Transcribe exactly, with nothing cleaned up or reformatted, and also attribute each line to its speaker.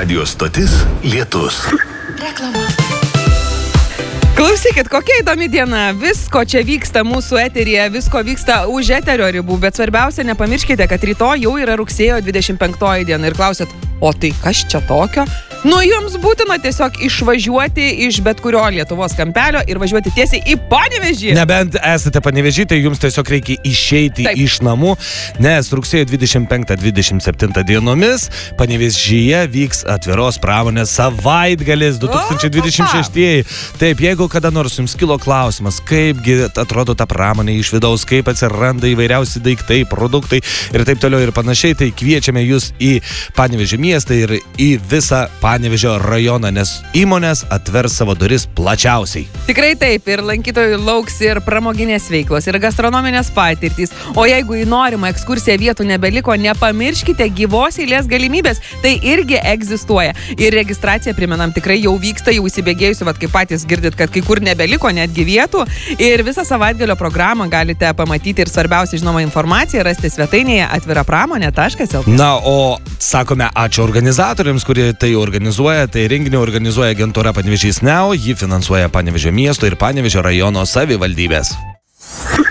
Speaker 1: Radio stotis Lietus.
Speaker 2: Reklama.
Speaker 3: Klausykit, kokia įdomi diena. Visko čia vyksta mūsų eteryje, visko vyksta už eterio ribų, bet svarbiausia, nepamirškite, kad rytoj jau yra rugsėjo dvidešimt penktoji diena ir klausit, o tai kas čia tokio? Nu, jums būtina tiesiog išvažiuoti iš bet kurio Lietuvos kampelio ir važiuoti tiesiai į Panevėžį.
Speaker 4: Nebent esate Panevėžį, tai jums tiesiog reikia išeiti
Speaker 3: Taip.
Speaker 4: iš namų, nes rugsėjo dvidešimt penktą dvidešimt septintą dienomis Panevėžyje vyks atviros pramonės savaitgalis du tūkstančiai dvidešimt šeštieji. Taip, jeigu kada nors jums kilo klausimas, kaipgi atrodo ta pramonė iš vidaus, kaip atsiranda įvairiausi daiktai, produktai ir taip toliau ir panašiai, tai kviečiame jūs į Panevėžio miestą ir į visą Panevėžio rajoną, nes įmonės atvers savo duris plačiausiai.
Speaker 3: Tikrai taip, ir lankytojų lauks ir pramoginės veiklos, ir gastronominės patirtys. O jeigu į norimą ekskursiją vietų nebeliko, nepamirškite gyvos eilės galimybės. Tai irgi egzistuoja. Ir registracija, primenam, tikrai jau vyksta, jau įsibėgėjusi, vat kaip patys girdit, kad kai kur nebeliko netgi vietų. Ir visą savaitgalio programą galite pamatyti ir svarbiausia, žinoma, informaciją rasti svetainėje atvirapramonė taškas el tė.
Speaker 4: Na, o sakome ačiū organizatoriams, kurie tai organizuoja. Tai renginį organizuoja agentūra Panevėžys Neo, jį finansuoja Panevėžio miesto ir Panevėžio rajono savivaldybės.